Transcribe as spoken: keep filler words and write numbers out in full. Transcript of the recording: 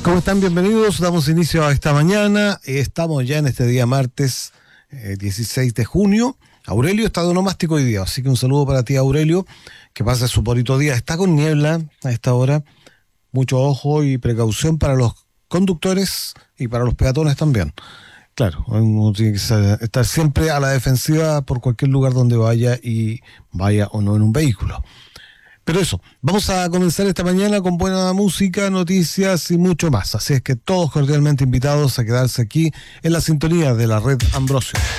¿Cómo están? Bienvenidos. Damos inicio a esta mañana. Estamos ya en este día martes eh, dieciséis de junio. Aurelio está de onomástico hoy día, así que un saludo para ti, Aurelio, que pase su bonito día. Está con niebla a esta hora. Mucho ojo y precaución para los conductores y para los peatones también. Claro, uno tiene que estar siempre a la defensiva por cualquier lugar donde vaya y vaya o no en un vehículo. Pero eso, vamos a comenzar esta mañana con buena música, noticias y mucho más. Así es que todos cordialmente invitados a quedarse aquí en la sintonía de la red Ambrosio.